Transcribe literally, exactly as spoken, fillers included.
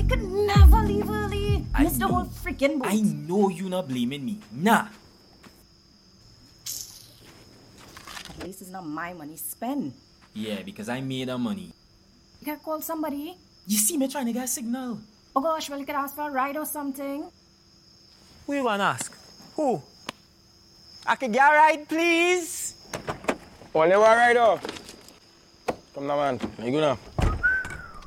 I could never leave early. I Missed the know. whole freaking boat. I know you not blaming me. Nah. At least it's not my money spent. Yeah, because I made the money. You gotta call somebody. You see me trying to get a signal. Oh gosh, well, you could ask for a ride or something. Who you wanna ask? Who? I can get a ride, please? Only one ride up. Come now, man. You go now.